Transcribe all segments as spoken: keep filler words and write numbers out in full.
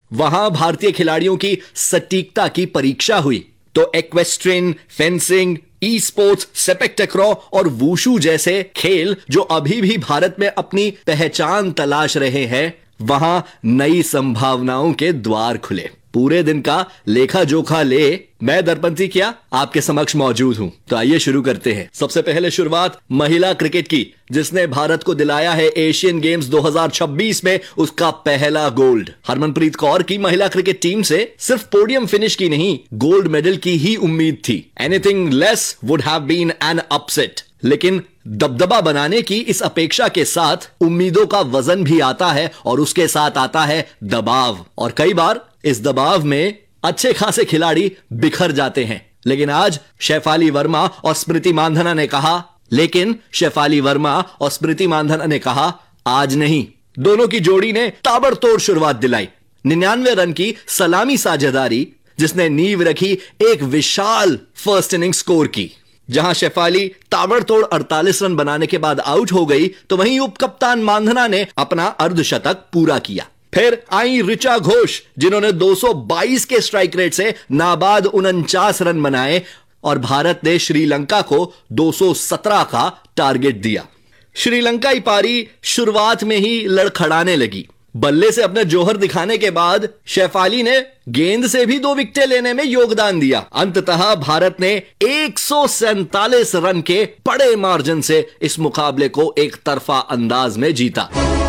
वहां भारतीय खिलाड़ियों की सटीकता की परीक्षा हुई। तो एक्वेस्ट्रियन, फेंसिंग, ई स्पोर्ट्स, सेपेक टकरा और वुशु जैसे खेल जो अभी भी भारत में अपनी पहचान तलाश रहे हैं, वहां नई संभावनाओं के द्वार खुले। पूरे दिन का लेखा जोखा ले मैं दर्पंती क्या आपके समक्ष मौजूद हूं। तो आइए शुरू करते हैं। सबसे पहले शुरुआत महिला क्रिकेट की, जिसने भारत को दिलाया है एशियन गेम्स दो हज़ार छब्बीस में उसका पहला गोल्ड। हरमनप्रीत कौर की महिला क्रिकेट टीम से सिर्फ पोडियम फिनिश की नहीं, गोल्ड मेडल की ही उम्मीद थी। Anything less would have been an upset. लेकिन दबदबा बनाने की इस अपेक्षा के साथ उम्मीदों का वजन भी आता है और उसके साथ आता है दबाव, और कई बार इस दबाव में अच्छे खासे खिलाड़ी बिखर जाते हैं। लेकिन आज शेफाली वर्मा और स्मृति मांधाना ने कहा लेकिन शेफाली वर्मा और स्मृति मांधाना ने कहा आज नहीं। दोनों की जोड़ी ने ताबड़तोड़ शुरुआत दिलाई। निन्यानवे रन की सलामी साझेदारी जिसने नींव रखी एक विशाल फर्स्ट इनिंग स्कोर की। जहां शेफाली ताबड़तोड़ अड़तालीस रन बनाने के बाद आउट हो गई, तो वहीं उपकप्तान मांधाना ने अपना अर्धशतक पूरा किया। फिर आई ऋचा घोष, जिन्होंने दो सौ बाईस के स्ट्राइक रेट से नाबाद उनचास रन बनाए और भारत ने श्रीलंका को दो सौ सत्रह का टारगेट दिया। श्रीलंकाई पारी शुरुआत में ही लड़खड़ाने लगी। बल्ले से अपने जोहर दिखाने के बाद शेफाली ने गेंद से भी दो विकेटें लेने में योगदान दिया। अंततः भारत ने एक सौ सैंतालीस रन के बड़े मार्जिन से इस मुकाबले को एक तरफा अंदाज में जीता।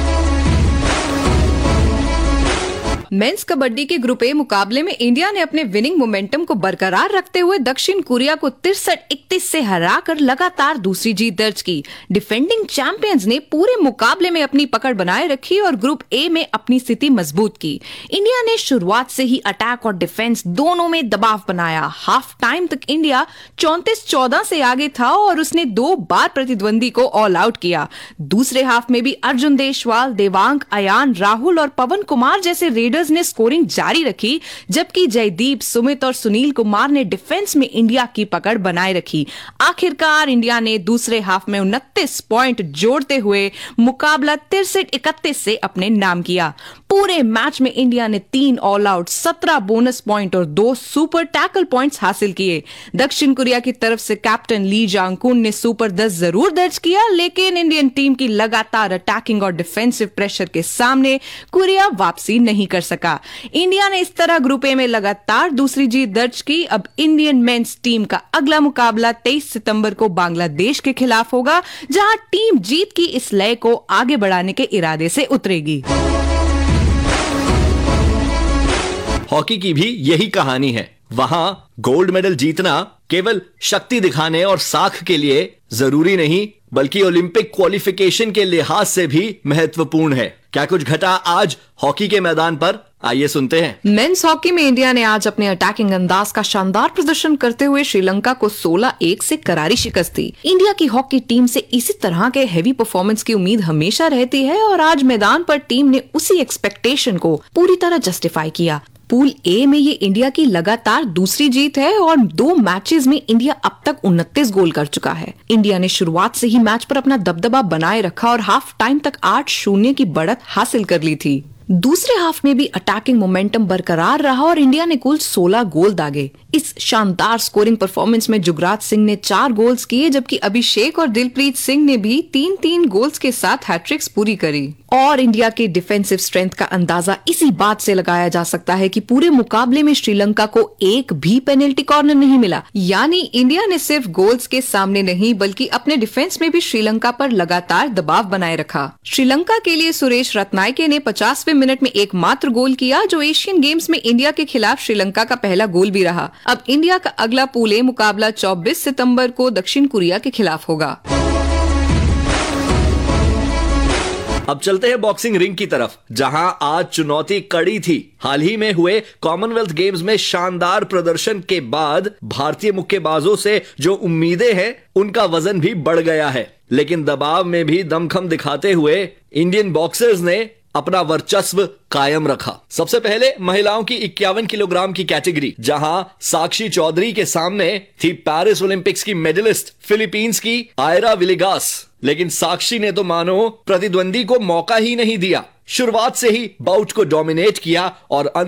मेंस कबड्डी के ग्रुप ए मुकाबले में इंडिया ने अपने विनिंग मोमेंटम को बरकरार रखते हुए दक्षिण कोरिया को तिरसठ इकतीस से हराकर लगातार दूसरी जीत दर्ज की। डिफेंडिंग चैंपियंस ने पूरे मुकाबले में अपनी पकड़ बनाए रखी और ग्रुप ए में अपनी स्थिति मजबूत की। इंडिया ने शुरुआत से ही अटैक और डिफेंस दोनों में दबाव बनाया। हाफ टाइम तक इंडिया चौंतीस चौदह से आगे था और उसने दो बार प्रतिद्वंदी को ऑल आउट किया। दूसरे हाफ में भी अर्जुन देशवाल, देवांग, अयान, राहुल और पवन कुमार जैसे रेडर ने स्कोरिंग जारी रखी, जबकि जयदीप, सुमित और सुनील कुमार ने डिफेंस में इंडिया की पकड़ बनाए रखी। आखिरकार इंडिया ने दूसरे हाफ में उनतीस पॉइंट जोड़ते हुए मुकाबला तिरसठ इकतीस से अपने नाम किया। पूरे मैच में इंडिया ने तीन ऑल आउट, सत्रह बोनस पॉइंट और दो सुपर टैकल पॉइंट्स हासिल किए। दक्षिण कोरिया की तरफ से कैप्टन ली जांग-कुन ने सुपर दस जरूर दर्ज किया, लेकिन इंडियन टीम की लगातार अटैकिंग और डिफेंसिव प्रेशर के सामने कोरिया वापसी नहीं कर सका। इंडिया ने इस तरह ग्रुप ए में लगातार दूसरी जीत दर्ज की। अब इंडियन मेंस टीम का अगला मुकाबला तेईस सितंबर को बांग्लादेश के खिलाफ होगा, जहां टीम जीत की इस लय को आगे बढ़ाने के इरादे से उतरेगी। हॉकी की भी यही कहानी है। वहां गोल्ड मेडल जीतना केवल शक्ति दिखाने और साख के लिए जरूरी नहीं, बल्कि ओलंपिक क्वालिफिकेशन के लिहाज से भी महत्वपूर्ण है। क्या कुछ घटा आज हॉकी के मैदान पर, आइए सुनते हैं। मेंस हॉकी में इंडिया ने आज अपने अटैकिंग अंदाज का शानदार प्रदर्शन करते हुए श्रीलंका को सोलह एक से करारी शिकस्त दी। इंडिया की हॉकी टीम से इसी तरह के हैवी परफॉर्मेंस की उम्मीद हमेशा रहती है और आज मैदान पर टीम ने उसी एक्सपेक्टेशन को पूरी तरह जस्टिफाई किया। पूल ए में ये इंडिया की लगातार दूसरी जीत है और दो मैचेस में इंडिया अब तक उनतीस गोल कर चुका है। इंडिया ने शुरुआत से ही मैच पर अपना दबदबा बनाए रखा और हाफ टाइम तक आठ शून्य की बढ़त हासिल कर ली थी। दूसरे हाफ में भी अटैकिंग मोमेंटम बरकरार रहा और इंडिया ने कुल सोलह गोल दागे। इस शानदार स्कोरिंग परफॉर्मेंस में जुगराज सिंह ने चार गोल्स किए, जबकि अभिषेक और दिलप्रीत सिंह ने भी तीन तीन गोल्स के साथ हैट्रिक्स पूरी करी। और इंडिया के डिफेंसिव स्ट्रेंथ का अंदाजा इसी बात से लगाया जा सकता है कि पूरे मुकाबले में श्रीलंका को एक भी पेनल्टी कॉर्नर नहीं मिला। यानी इंडिया ने सिर्फ गोल्स के सामने नहीं बल्कि अपने डिफेंस में भी श्रीलंका पर लगातार दबाव बनाए रखा। श्रीलंका के लिए सुरेश रत्नायके ने पचासवें मिनट में एक मात्र गोल किया, जो एशियन गेम्स में इंडिया के खिलाफ श्रीलंका का पहला गोल भी रहा। अब इंडिया का अगला पूल ए मुकाबला चौबीस सितंबर को दक्षिण कोरिया के खिलाफ होगा। अब चलते हैं बॉक्सिंग रिंग की तरफ, जहां आज चुनौती कड़ी थी। हाल ही में हुए कॉमनवेल्थ गेम्स में शानदार प्रदर्शन के बाद भारतीय मुक्केबाजों से जो उम्मीदें हैं उनका वजन भी बढ़ गया है, लेकिन दबाव में भी दमखम दिखाते हुए इंडियन बॉक्सर्स ने अपना वर्चस्व कायम रखा। सबसे पहले महिलाओं की इक्यावन किलोग्राम की कैटेगरी, जहां साक्षी चौधरी के सामने थी पेरिस ओलंपिक्स की मेडलिस्ट फिलीपींस की आयरा विलिगास, लेकिन साक्षी ने तो मानो प्रतिद्वंदी को मौका ही नहीं दिया। शुरुआत से ही बाउट को डोमिनेट किया और